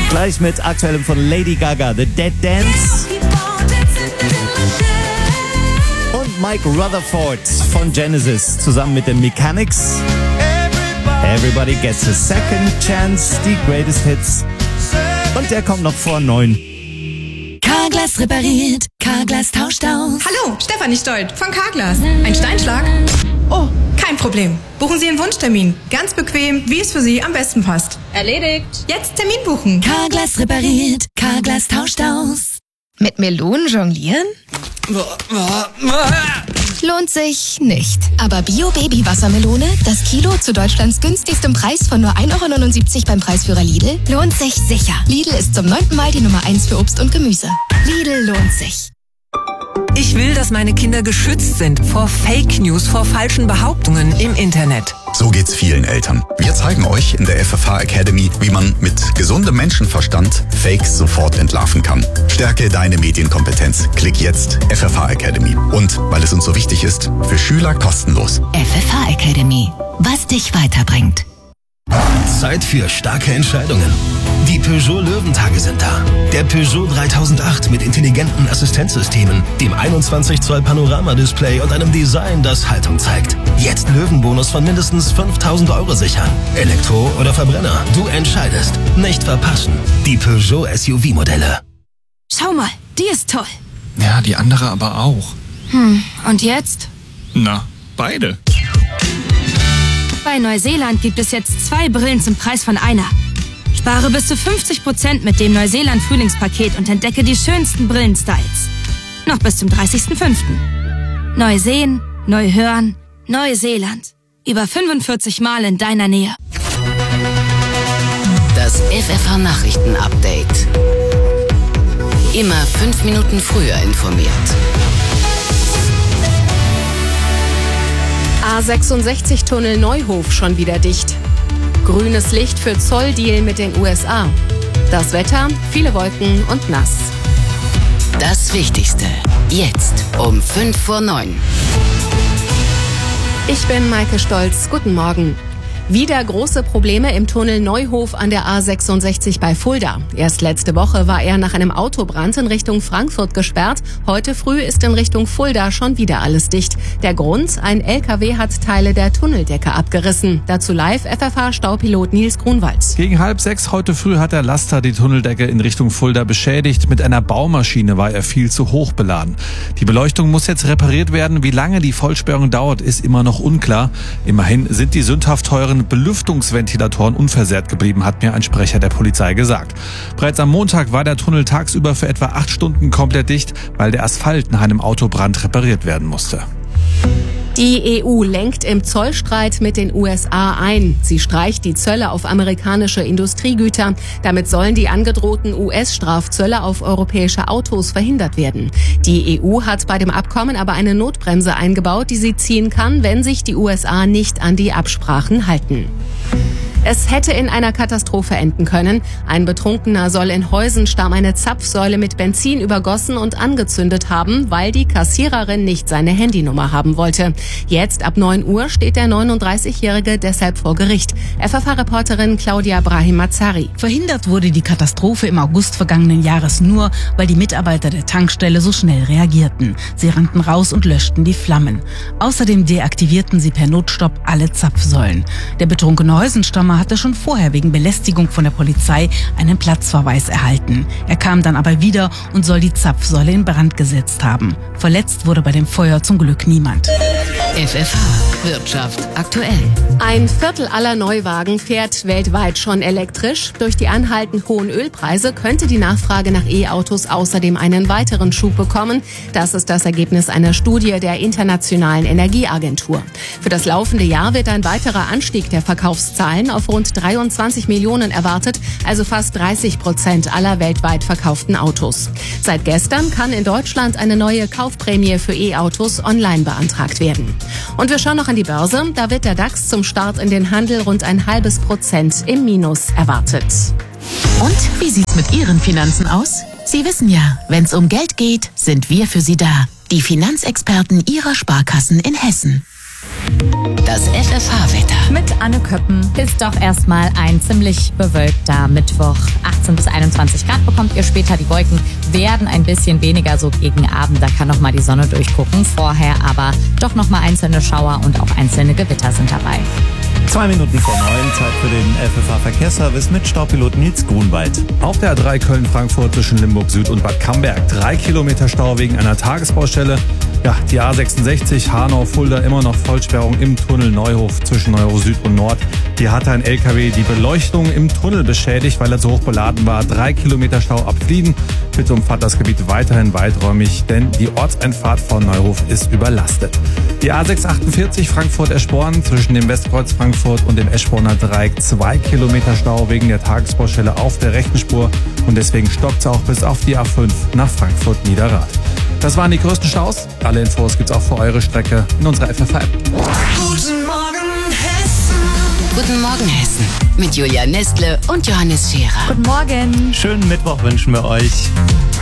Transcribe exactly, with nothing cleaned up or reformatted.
Gleich mit aktuellem von Lady Gaga, The Dead Dance. Und Mike Rutherford von Genesis zusammen mit den Mechanics. Everybody gets a second chance, die greatest hits. Und der kommt noch vor neun. Carglass repariert, Carglass tauscht aus. Hallo, Stefanie Stolt von Carglass. Ein Steinschlag? Oh, kein Problem. Buchen Sie einen Wunschtermin. Ganz bequem, wie es für Sie am besten passt. Erledigt. Jetzt Termin buchen. Carglass repariert, Carglass tauscht aus. Mit Melonen jonglieren? Lohnt sich nicht. Aber Bio-Baby-Wassermelone, das Kilo zu Deutschlands günstigstem Preis von nur ein Euro neunundsiebzig beim Preisführer Lidl, lohnt sich sicher. Lidl ist zum neunten Mal die Nummer eins für Obst und Gemüse. Lidl lohnt sich. Ich will, dass meine Kinder geschützt sind vor Fake News, vor falschen Behauptungen im Internet. So geht's vielen Eltern. Wir zeigen euch in der F F H Academy, wie man mit gesundem Menschenverstand Fakes sofort entlarven kann. Stärke deine Medienkompetenz. Klick jetzt F F H Academy. Und, weil es uns so wichtig ist, für Schüler kostenlos. F F H Academy. Was dich weiterbringt. Zeit für starke Entscheidungen. Die Peugeot Löwentage sind da. Der Peugeot dreitausendacht mit intelligenten Assistenzsystemen, dem einundzwanzig Zoll Panoramadisplay und einem Design, das Haltung zeigt. Jetzt Löwenbonus von mindestens fünftausend Euro sichern. Elektro oder Verbrenner, du entscheidest. Nicht verpassen. Die Peugeot S U V-Modelle. Schau mal, die ist toll. Ja, die andere aber auch. Hm, und jetzt? Na, beide. Bei Neuseeland gibt es jetzt zwei Brillen zum Preis von einer. Spare bis zu fünfzig Prozent mit dem Neuseeland-Frühlingspaket und entdecke die schönsten Brillenstyles. Noch bis zum dreißigsten fünften Neu sehen, neu hören, Neuseeland. Über fünfundvierzig Mal in deiner Nähe. Das F F H-Nachrichten-Update. Immer fünf Minuten früher informiert. A sechsundsechzig Tunnel Neuhof schon wieder dicht. Grünes Licht für Zolldeal mit den U S A. Das Wetter, viele Wolken und nass. Das Wichtigste, jetzt um fünf vor neun. Ich bin Maike Stolz, guten Morgen. Wieder große Probleme im Tunnel Neuhof an der A sechsundsechzig bei Fulda. Erst letzte Woche war er nach einem Autobrand in Richtung Frankfurt gesperrt. Heute früh ist in Richtung Fulda schon wieder alles dicht. Der Grund? Ein L K W hat Teile der Tunneldecke abgerissen. Dazu live F F H-Staupilot Nils Grunwald. Gegen halb sechs heute früh hat der Laster die Tunneldecke in Richtung Fulda beschädigt. Mit einer Baumaschine war er viel zu hoch beladen. Die Beleuchtung muss jetzt repariert werden. Wie lange die Vollsperrung dauert, ist immer noch unklar. Immerhin sind die sündhaft teuren Belüftungsventilatoren unversehrt geblieben, hat mir ein Sprecher der Polizei gesagt. Bereits am Montag war der Tunnel tagsüber für etwa acht Stunden komplett dicht, weil der Asphalt nach einem Autobrand repariert werden musste. Die E U lenkt im Zollstreit mit den U S A ein. Sie streicht die Zölle auf amerikanische Industriegüter. Damit sollen die angedrohten U S-Strafzölle auf europäische Autos verhindert werden. Die E U hat bei dem Abkommen aber eine Notbremse eingebaut, die sie ziehen kann, wenn sich die U S A nicht an die Absprachen halten. Es hätte in einer Katastrophe enden können. Ein Betrunkener soll in Heusenstamm eine Zapfsäule mit Benzin übergossen und angezündet haben, weil die Kassiererin nicht seine Handynummer haben wollte. Jetzt ab neun Uhr steht der neununddreißigjährige deshalb vor Gericht. F F H-Reporterin Claudia Brahim-Mazari. Verhindert wurde die Katastrophe im August vergangenen Jahres nur, weil die Mitarbeiter der Tankstelle so schnell reagierten. Sie rannten raus und löschten die Flammen. Außerdem deaktivierten sie per Notstopp alle Zapfsäulen. Der betrunkene Heusenstammer hatte schon vorher wegen Belästigung von der Polizei einen Platzverweis erhalten. Er kam dann aber wieder und soll die Zapfsäule in Brand gesetzt haben. Verletzt wurde bei dem Feuer zum Glück niemand. F F H Wirtschaft aktuell. Ein Viertel aller Neuwagen fährt weltweit schon elektrisch. Durch die anhaltend hohen Ölpreise könnte die Nachfrage nach E-Autos außerdem einen weiteren Schub bekommen. Das ist das Ergebnis einer Studie der Internationalen Energieagentur. Für das laufende Jahr wird ein weiterer Anstieg der Verkaufszahlen auf rund dreiundzwanzig Millionen erwartet, also fast dreißig Prozent aller weltweit verkauften Autos. Seit gestern kann in Deutschland eine neue Kaufprämie für E-Autos online beantragt werden. Und wir schauen noch an die Börse. Da wird der DAX zum Start in den Handel rund ein halbes Prozent im Minus erwartet. Und wie sieht's mit Ihren Finanzen aus? Sie wissen ja, wenn's um Geld geht, sind wir für Sie da. Die Finanzexperten Ihrer Sparkassen in Hessen. Das F F H-Wetter. Mit Anne Köppen ist doch erstmal ein ziemlich bewölkter Mittwoch. achtzehn bis einundzwanzig Grad bekommt ihr später. Die Wolken werden ein bisschen weniger so gegen Abend. Da kann noch mal die Sonne durchgucken. Vorher aber doch noch mal einzelne Schauer und auch einzelne Gewitter sind dabei. Zwei Minuten vor neun, Zeit für den F F H-Verkehrsservice mit Staupilot Nils Grunwald. Auf der A drei Köln-Frankfurt zwischen Limburg Süd und Bad Camberg. Drei Kilometer Stau wegen einer Tagesbaustelle. Ja, die A sechsundsechzig Hanau-Fulda immer noch Vollsperrung im Tunnel Neuhof zwischen Neuhof Süd und Nord. Hier hatte ein L K W die Beleuchtung im Tunnel beschädigt, weil er zu hoch beladen war. Drei Kilometer Stau ab Flieden. Bitte umfahrt das Gebiet weiterhin weiträumig, denn die Ortseinfahrt von Neuhof ist überlastet. Die A sechshundertachtundvierzig Frankfurt-Eschborn zwischen dem Westkreuz Frankfurt und dem Eschborner Dreieck. Zwei Kilometer Stau wegen der Tagesbaustelle auf der rechten Spur. Und deswegen stockt es auch bis auf die A fünf nach Frankfurt-Niederrad. Das waren die größten Staus. Alle Infos gibt's auch für eure Strecke in unserer F F H-App. Guten Morgen Hessen. Guten Morgen Hessen. Mit Julia Nestle und Johannes Scherer. Guten Morgen. Schönen Mittwoch wünschen wir euch.